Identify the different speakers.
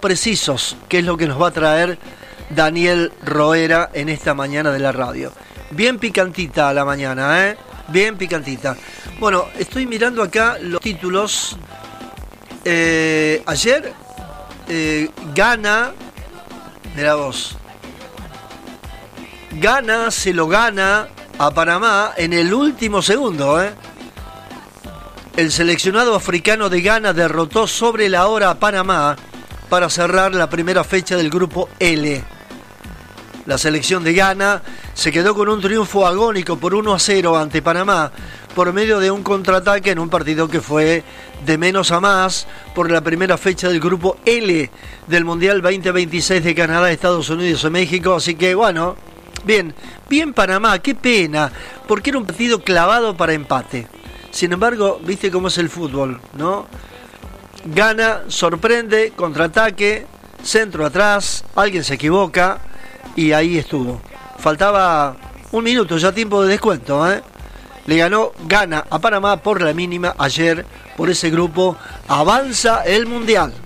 Speaker 1: precisos, que es lo que nos va a traer Daniel Roera en esta mañana de la radio. Bien picantita a la mañana, ¿eh? Bien picantita. Bueno, estoy mirando acá los títulos. Ayer Ghana, mirá vos, Ghana se lo gana a Panamá en el último segundo, ¿eh? El seleccionado africano de Ghana derrotó sobre la hora a Panamá para cerrar la primera fecha del grupo L. La selección de Ghana se quedó con un triunfo agónico por 1-0 ante Panamá por medio de un contraataque en un partido que fue de menos a más por la primera fecha del grupo L del Mundial 2026 de Canadá, Estados Unidos y México. Así que bueno, bien Panamá, qué pena, porque era un partido clavado para empate. Sin embargo, viste cómo es el fútbol, ¿no? Ghana sorprende, contraataque, centro atrás, alguien se equivoca y ahí estuvo. Faltaba un minuto, ya tiempo de descuento, ¿eh? Le ganó Ghana a Panamá por la mínima ayer. Por ese grupo avanza el Mundial.